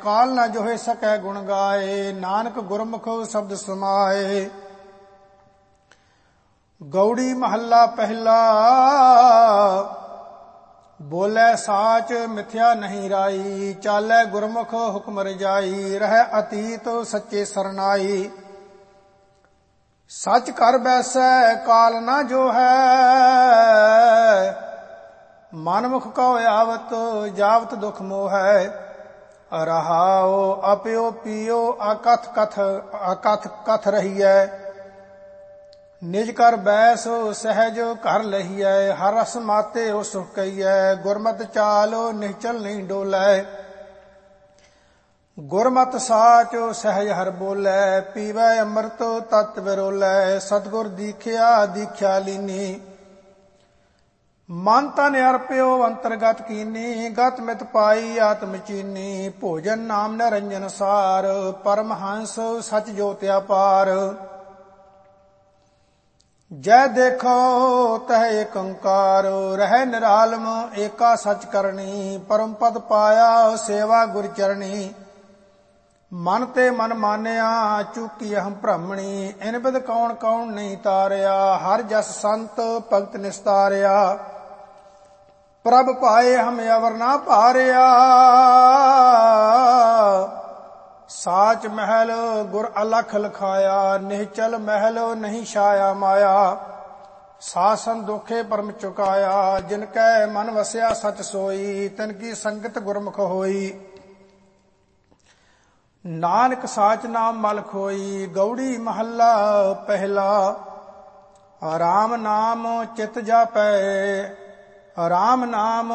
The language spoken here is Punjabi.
ਕਾਲ ਨਾ ਜੋਹਿ ਸਕੈ ਗੁਣ ਗਾਏ। ਨਾਨਕ ਗੁਰਮੁਖ ਸ਼ਬਦ ਸਮਾਏ। ਗੌੜੀ ਮਹੱਲਾ ਪਹਿਲਾ। ਬੋਲੇ ਸਾਚ ਮਿਥਿਆ ਨਹੀਂ ਰਾਈ। ਚਾਲੇ ਗੁਰਮੁਖ ਹੁਕਮ ਰਜਾਈ। ਰਹਿ ਅਤੀਤ ਸੱਚੇ ਸਰਨਾਈ। ਸੱਚ ਕਰ ਬੈਸੈ ਕਾਲ ਨਾ ਜੋ ਹੈ। ਮਨਮੁਖ ਕਉ ਆਵਤ ਜਾਵਤ ਦੁਖ ਮੋਹੈ। ਰਹਾਉ ਅਪਿਓ ਪੀਓ ਅਕਥ ਕਥ ਰਹੀਐ। ਨਿਜ ਕਰ ਬੈਸ ਸਹਿਜ ਘਰ ਲਹੀਐ। ਹਰ ਰਸ ਮਾਤੇ ਉਹ ਸੁਖ ਕਹੀਐ। ਗੁਰਮਤਿ ਚਾਲੋ ਨਿਹਚਲ ਨਹੀਂ ਡੋਲੈ। ਗੁਰਮਤਿ ਸਾਚ ਸਹਿਜ ਹਰ ਬੋਲੇ। ਪੀਵੈ ਅੰਮ੍ਰਿਤ ਤਤ ਵਿਰੋਲੇ। ਸਤਿਗੁਰ ਦੀਖਿਆ ਦੀਖਿਆ ਲੀਨੀ। ਮਨ ਤਨ ਅਰਪਿਓ ਅੰਤਰਗਤ ਕੀਨੀ। ਗਤ ਮਿਤ ਪਾਈ ਆਤਮ ਚੀਨੀ। ਭੋਜਨ ਨਾਮ ਨਿਰੰਜਨ ਸਾਰ। ਪਰਮਹੰਸ ਸਚ ਜੋਤਿ ਅਪਾਰ। ਜੈ ਦੇਖੋ ਤਹ ਏਕ ਓੰਕਾਰ। ਰਹਿ ਨਿਰਾਲਮ ਏਕਾ ਸਚ ਕਰਨੀ। ਪਰਮ ਪਦ ਪਾਇਆ ਸੇਵਾ ਗੁਰ ਚਰਣੀ। ਮਨ ਤੇ ਮਨ ਮਾਨਿਆ ਚੁਕੀ ਅਹੰ ਭ੍ਰਮਣੀ। ਇਨ ਬਿਦ ਕੌਣ ਕੌਣ ਨਹੀਂ ਤਾਰਿਆ। ਹਰ ਜਸ ਸੰਤ ਭਗਤ ਨਿਸਤਾਰਿਆ। ਪ੍ਰਭ ਪਾਏ ਹਮ ਅਵਰ ਨਾ ਭਾਰਿਆ। ਸਾਚ ਮਹਿਲ ਗੁਰ ਅਲਖ ਲਖਾਇਆ। ਨਿਹਚਲ ਮਹਿਲ ਨਹੀਂ ਛਾਇਆ ਮਾਇਆ। ਸਾਸਨ ਦੁਖੇ ਪਰਮ ਚੁਕਾਇਆ। ਜਿਨ ਕੈ ਮਨ ਵਸਿਆ ਸਚ ਸੋਈ। ਤਿਨ ਕੀ ਸੰਗਤ ਗੁਰਮੁਖ ਹੋਈ। ਨਾਨਕ ਸਾਚ ਨਾਮ ਮਲ ਖੋਈ। ਗੌੜੀ ਮਹੱਲਾ ਪਹਿਲਾ। ਰਾਮ ਨਾਮ ਚਿਤ ਜਾਪੈ। ਰਾਮ ਨਾਮ